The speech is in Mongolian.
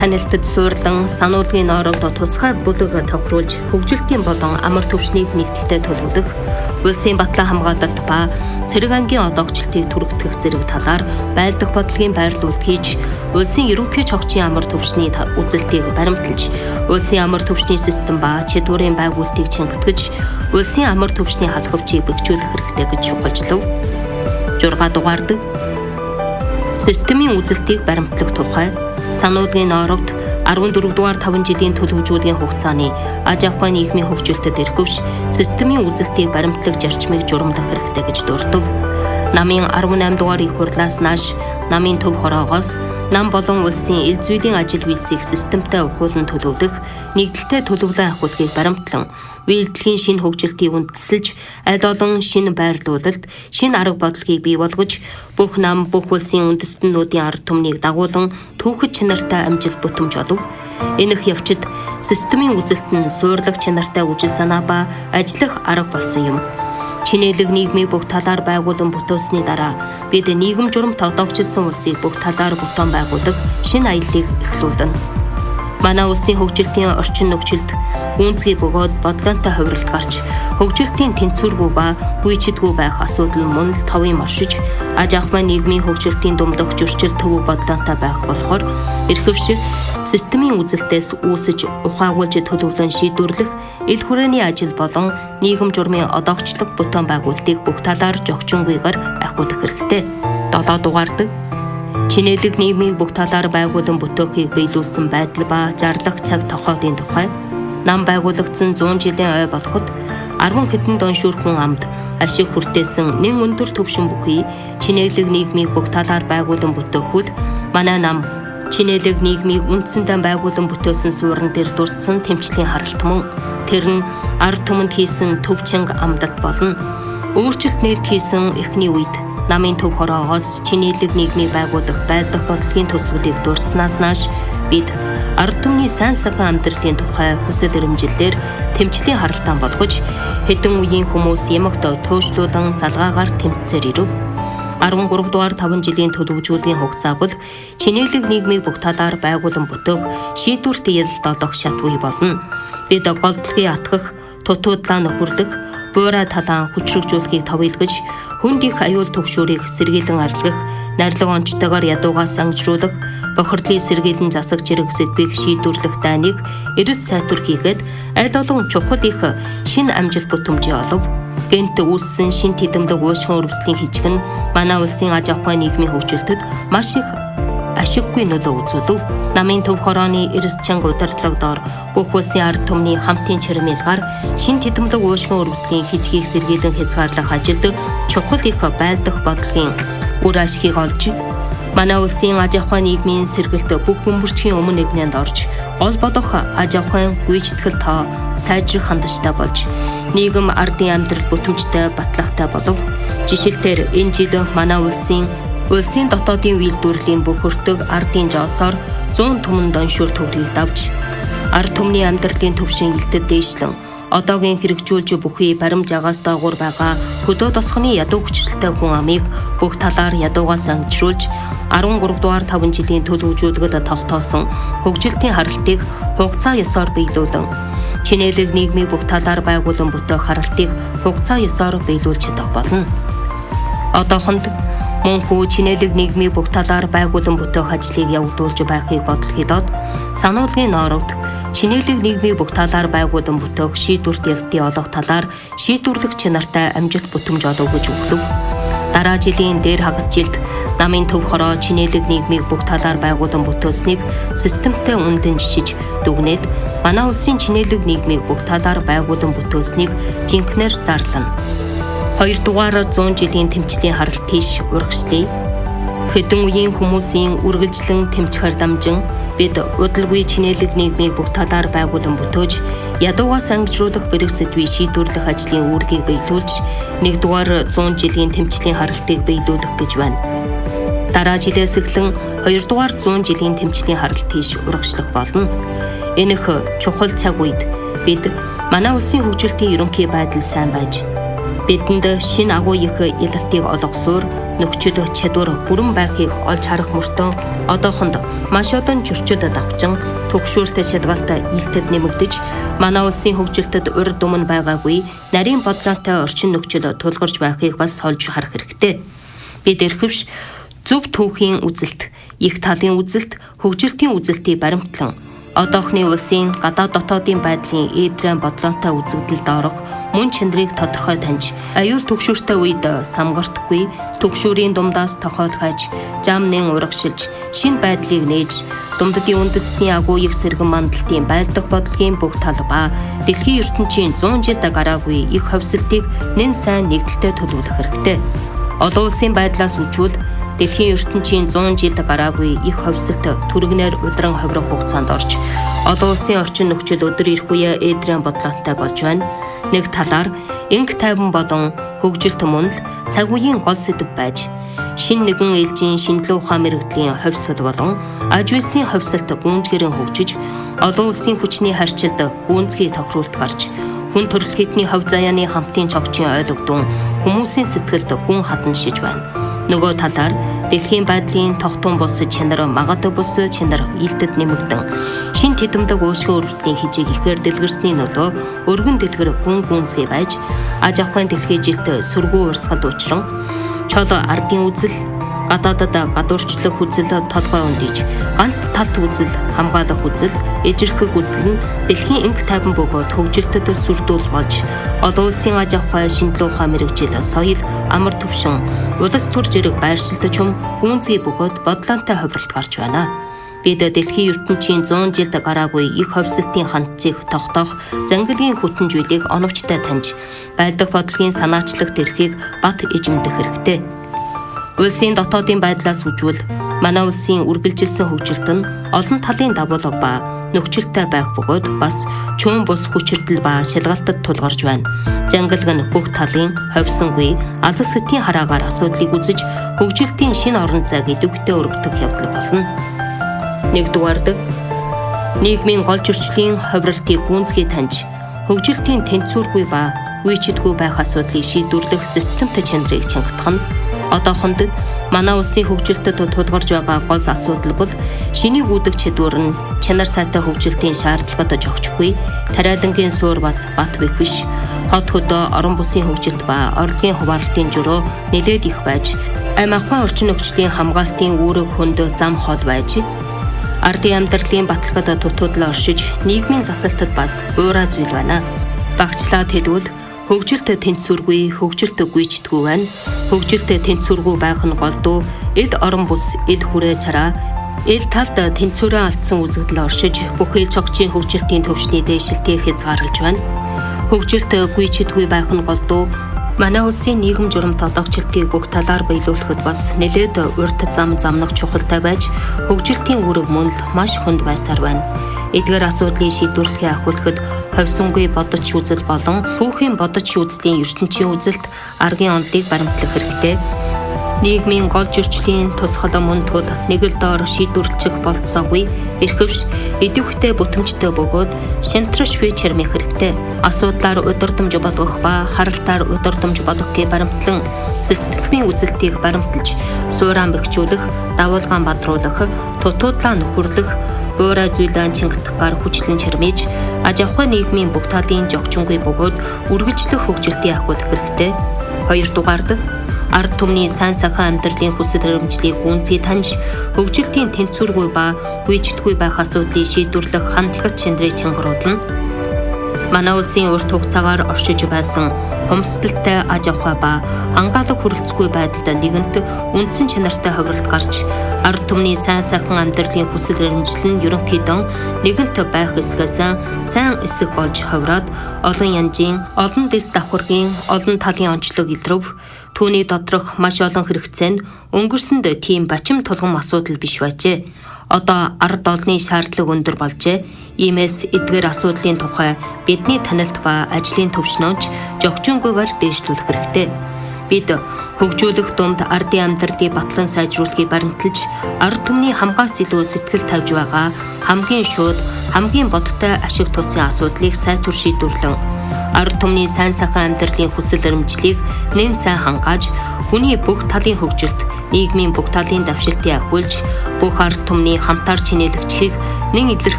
Танилтад суурлан сануулгын ноорогт тусгай бүлэг тохируулж хөгжилтийн болон амар түвшнийг нэгдэлтэй төлөвлөх, улсын батлан хамгаалалт ба цэрэг ангийн одоогчлтыг түргэгдэх зэрэг талаар байлдах бодлогын байрлуулалт хийж, улсын ерөнхий чогчийн амар түвшний үзэлтийг баримталж, улсын амар түвшний систем ба чадварын байгуулалтыг чингтгэж, улсын амар түвшний халхавчийг бэхжүүлэх хэрэгтэй гэж шухалжлав. 6 дугаард системийн үзэлтийг баримтлах тухай сануулгын ноорогт 14 дугаар 5 жилийн төлөвлөжүүлгийн хугацааны аж ахуйн нийгмийн хөгжүүлэлтэд эрхвш системийн үзэлтийг баримтлах зарчмыг журамлах хэрэгтэй гэж дурдв. Намын 18 дугаар их хурлаас нааш намын төв хороогоос нам болон улсын ил зүйлийн ажил үйлсийг системтэй ухуулан төлөвлөх, нэгдэлтэй төлөвлөн ахуулгыг баримтлан, үйлдэлгийн шинэ хөгжилтийг үндэслэж, аль олон шинэ байрлуулалт, шинэ арга бодлогыг бий болгож, бүх нам, бүх улсын үндэстнүүдийн ард түмнийг дагуулan түүхэд чанартай амжилт бүтэмж олов. Энэх явцад системийн үзэлт нь суурилах чанартай үжил санаа ба ажиллах арга болсон юм. Чинээлэг нийгмийг бүх талаар байгуулан бүтээсний дараа бид нийгэм журамт одоогчилсан улсыг бүх талаар бүтээн байгуулах шинэ аяллыг эхлүүлнэ. Манай улсын хөгжилтийн орчин нөхцөлд гүнзгий бөгөөд бодлонтой хувиралт гарч, хөгжилтийн тэнцвэргүй ба гүйцэдгүй байх асуудал мөн л товын оршиж, аж ахуйн нийгмийн хөгжилтийн думдах зөрчил төвөг бодлонтой байх болохоор эрхвш системийн үзэлтээс үүсэж ухаагуулж төлөвлөн шийдвэрлэх, ил хүрээний ажил болон нийгэм журмын одоогчлох бүтээн байгуулалтыг бүх талаар жогчингүйгээр ахиулах хэрэгтэй. 7 дугаард чинээлэг нийгмийг бүх талаар байгуулан бүтээхийг биелүүлсэн байдал ба зарлах цаг тохиолын тухай нам байгуулагдсан 100 жилийн ой болоход 10 хэдэн доншуур хүн амд ашиг хүртээсэн нэн өндөр төвшин бүхий чинээлэг нийгмийг бүх талаар байгуулан бүтээхүүд манай нам чинээлэг нийгмийг үндсэндээ байгуулан бүтээсэн суурин дээр дурдсан тэмцлийн харалт мөн тэр нь ард түмэнд хийсэн төв чанга амдалт болно. Өөрчлөлт нэрд хийсэн эхний үед намын төв хороогоос чинээлэг нийгмийг байгуулах байлдах бодлогын төсвөлийг дурдсанаас нааш бид ард түмний сайн сайхан амьдралын тухай хүсэл эрмжилээр тэмцлийн харалтаан болгож хэдэн үеийн хүмүүс ямагт туушлуулан залгаагаар тэмцээр ирэв. 13 дугаар 5 жилийн төлөвлөжүүлгийн хугацаа бол чинээлэг нийгмийг бүх талаар байгуулан бүтээх шийдвэрт ялалт олох шат үе болно. Бид голдлогыг атгах, тутуудлаа нөхөрлөх, буурай талаан хүчрхжүүлэхийг товилгож, хүнд их аюул төгшөөрийг сэргийлэн арилгах, найрлаг онцтойгоор ядуугаа сангижруулах, бохирдлын сэргийлэн засаг зэрэг сэдвийг шийдвэрлэх дайныг эрс сайтур хийгээд аль олон чухал их шинэ амжилт бүтэмжээ олов. Гэнт үүссэн шинэ тэдэмдэг уушгин өрөвслийн хичгэн манай улсын аж ахуйн нийгмийн хөгжилтөд маш их ашиггүй нөлөө үзүүлв. Намын төв хорооны эрс чанга удирдлагадор бүх улсын ард түмний хамтын чармилгаар шинэ тэдэмдэг уушгин өрөвслийн хичгийг сэргийлэн хязгаарлах ажилд чухал их байлдах бодлогын үр ашгийг олж, манай улсын аж ахуйн нийгмийн сэргэлт бүх бөмбөрчийн өмнө нэгнэнд орж, гол болох аж ахуйн гүйцэтгэл тоо сайжрах хандажтай болж, нийгэм ардын амьдрал бүтэмжтэй батлагтай болов. Жишээлбэл энэ жил манай улсын дотоодын үйлдвэрлэлийн бохирдог ардын жоосоор 100 түмэн доншуур төгрөгийг давж, ард түмний амьдралын төвшин илтэд дээшлэн, одоогийн хэрэгжүүлж бүхий баримж агаас доогуур байгаа хөдөө тосгоны ядуу хүчтэй хүн амыг бүх талаар ядуугаа сангижруулж 13 дугаар 5 жилийн төлөвлөжүүлэгт тогтоосон хөгжилтийн харалтыг хугацаа ёсоор биелүүлэн, чинээлэг нийгмийг бүх талаар байгуулан бүтээх харалтыг хугацаа ёсоор биелүүлж чадах болно. Одоохонд мөнхүү чинээлэг нийгмийг бүх талаар байгуулан бүтээх ажлыг явагдуулж байхыг бодлохидод сануулгын ноорогт чинээлэг нийгмийг бүх талаар байгуулан бүтээх шийдвэрт ялтын олох талаар шийдвэрлэх чанартай амжилт бүтэмж олов гэж өглөв. Дараа жилийн дээр хагас жилд намын төв хороо чинээлэг нийгмийг бүх талаар байгуулан бүтээснийг системтэй үнэлэн жишиж дүгнээд манай улсын чинээлэг нийгмийг бүх талаар байгуулан бүтээснийг жинхнээр зарлана. 2 дугаар 100 жилийн тэмцлийн харалт тийш урагшлая. Хэдэн үеийн хүмүүсийн үргэлжлэн тэмцэхээр дамжин бид удалгүй чинээлэг нийгмийг бүх талаар байгуулан бүтээж, ядуугаа сангижруулах бэрх сэдвийг шийдвэрлэх ажлын үүргийг биелүүлж, 1 дугаар 100 жилийн тэмцлийн харалтыг биелүүлэх гэж байна. Дараа жилээс эхлэн 2 дугаар 100 жилийн тэмцлийн харалт тийш урагшлах болно. Энэх чухал цаг үед бид манай улсын хөгжилтийн ерөнхий байдал сайн байж, бидэнд шинэ агуу их ялалтыг олгосоор нөхцөл чадвар бүрэн байхыг олж харах мөртөө одоохонд маш олон зөрчил давчин түгшүүртэй шалгалтаа илтэд нэмэгдэж манай улсын хөгжилтэд урд өмнө байгаагүй нарийн бодлоотой орчин нөхцөл тулгарч байхыг бас олж харах хэрэгтэй. Бид эрхэвч зөв түүхийн үзэлт, их талын үзэлт, хөгжилтийн үзэлтийг баримтлан одоохны улсын гадаад дотоодын байдлын эдрэн бодлоотой үзэгдэлд орох мөн чанарыг тодорхой таньж, аюул түгшүүртэй үед самгартахгүй, түгшүүрийн дундаас тохиолгож, жамнын урагшилж, шинэ байдлыг нээж, дундадын үндэстний агуу их сэргэн мандалтын байлдах бодлогын бүх тал ба дэлхийн ертөнцийн 100 жилд гараагүй их хөвсөлтийг нэн сайн нэгдэлтэй төлөвлөх хэрэгтэй. Олон улсын байдлаас үжүүл дэлхийн ертөнцийн 100 жилд гараагүй их хөвсөлт түргэнээр удран ховрох хугацаанд орж, олон улсын орчин нөхцөл өдөр ирэх үе эдрэн бодлоотой болж байна. Нэг талаар инг тайван болон хөгжилт мөн цаг үеийн гол сэдэв байж, шин нэгэн ээлжийн шинжилгээ ухаан мэрэгдлийн ховсол болон аж үйлсийн ховсолт гүнзгэрэн хөгжиж, олон улсын хүчний харьцалд гүнзгий тохируулт гарч, хүн төрөлхтний хов заяаны хамтын цогцын ойлгодон хүмүүсийн сэтгэлд гүн хатан шиж байна. Нөгөө талаар дэлхийн байдлын тогтун бус чанар магадгүй бус чанар илтэд нэмэгдэн шин тэтгэмдэг уушгин өрөвслийн хижийг ихээр дэлгэрсний нөлөө өргөн дэлгэр гүн гүнзгий байж аж ахуйн дэлхийн жилт сүргүү урсгал учран чол ардын үзэл гадаадад гадуурчлах үзэл толгой өндийж гант талт үзэл хамгаалах үзэл эжирхэг үзэл нь дэлхийн инг тайван бөгөөд хөгжилтэд сүрдүүл болж олон улсын аж ахуй шинжилгээ ухаан мэрэгжил соёл амар төвшин улс төр зэрэг байршилтч юм гүнзгий бөгөөд бодлоотой ховролт гарч байна. Бид дэлхийн ертөнцийн 100 жилд гараагүй их ховсолтын хандцыг тогтоох зангилгийн хүтэн зүйлийг оновчтой таньж байлдах бодлогын санаачлах эрхийг бат эзэмдэх хэрэгтэй. Улсын дотоодын байдлаас үжүүл манай улсын үргэлжилсэн хөгжилт нь олон талын дагуулга ба нөхцөлтэй байх бөгөөд бас чөөн бус хүчирдэл ба шалгалтад тулгарч байна. Зангилга нь бүх талын ховсонгүй алс гэтийн хараагаар асуудлыг үзэж хөгжилтийн шинэ орон зайг идэвхтэй өргөдөх явдал болно. Нэгдүгээрд нийгмийн гол зөрчлийн ховролтыг гүнзгий таньж хөгжилтийн тэнцвэргүй ба үечидгүй байх асуудлыг шийдвэрлэх системтэй чанарыг чангатах нь одоохонд манай улсын хөгжилтэд тулгарч байгаа гол асуудал бол шиний гүйдэг чадвар нь чанар сайтай хөгжилтийн шаардлагад жогчгүй, тариалангийн суур бас бат бэх биш. Хот хөдөө орон бүсийн хөгжилт ба орлогын хуваарлтын журуу нэлээд их байж, амь ахуйн орчин нөхцөлийн хамгаалтын үүрэг хөндө зам хол байж, ардын амьдралын баталгад дутуудлаа оршиж, нийгмийн засалтад бас уурай зүйл байна. Багцлаад хэлвэл хөгжилт тэнцвэргүй, хөгжилт гүйцэтгэв байна. Хөгжилт тэнцвэргүй байх нь голдуу, эд орон бус, эд хүрээ цараа, эл талд тэнцвэрээ алдсан үзэгдэл оршиж, бүх эл цогцын хөгжилтийн төвшний дээшилтийг хязгаарлаж байна. Хөгжилт гүйцэтгэв байх нь голдуу, манай улсын нийгэм журамт одоогчлтыг бүх талаар биелүүлэхэд бас нэлээд урт замнах чухалтай байж, хөгжилтийн үүрэг мөн л маш хүнд байсаар байна. Эдгээр асуудлыг шийдвэрлэхээ ахиулахад ховсонгүй бодож үзэл болон хүүхийн бодож үзлийн ертөнцийн үзэлт аргын онолыг баримтлах хэрэгтэй. Нийгмийн гол зөрчлийн тусгал мөн тул нэг л доор шийдвэрлэх болцоогүй, эрхэвч идэвхтэй бүтэмжтэй бөгөөд шантраш бий чармих хэрэгтэй. Асуудлаар удирдамж болгох ба харалтаар удирдамж болгохыг баримтлан системийн үзэлтийг баримталж, сууран бэхжүүлэх, давуулгаан бадруулах, тутуудлаа нөхөрлөх, уурай зүйлэн чингтгаар хүчлэн чармиж, аж ахуй нийгмийн бүх талын жогчингүй бөгөөд үргэлжлэх хөгжилтийг ахиулах хэрэгтэй. Хоёрдугаард ард түмний сайн сайхан амьдралын хүсэл эрмжлийг гүнзгий таньж, хөгжилтийн тэнцвэргүй ба гүйцэтгэхгүй байх асуудлыг шийдвэрлэх хандлагат чанарыг чангаруулна. Манай улсын урт хугацаагаар оршиж байсан хомсдолтой аж ахуй ба хангаалаг хүрэлцэхгүй байдалд нэгэнт үндсэн чанартай ховролт гарч, ард түмний сайн сайхан амьдралын хүсэл эрмжил нь ерөнхийдөө нэгэнт байх эсхээс сайн эсэх болж ховроод олон янзын, олон дэс давхаргийн, олон талын онцлог илрв. Түүний доторх маш олон хэрэгцээ нь өнгөрсөнд тийм бачим тулгам асуудал биш байжээ. Одоо ард олонний шаардлага өндөр болжээ. Иймээс эдгээр асуудлын тухай бидний танилт ба ажлын төвшнөөч жогчингүйгээр дээшлүүлэх хэрэгтэй. Бид хөгжүүлэх дунд ардын амьдралыг батлан сайжруулахыг баримталж, ард түмний хамгаас илүү сэтгэл тавьж байгаа хамгийн шууд, хамгийн бодтой ашиг тусын асуудлыг сайтар шийдвэрлэн, ард түмний сайн сайхан амьдралын хүсэл эрмжлийг нэн сайн хангааж, Хүний бүх талын хөгжилд, нийгмийн бүх талын давшилтыг агуулж, бүх ард түмний хамтаар чинээлэгдэхийг нэн илэрх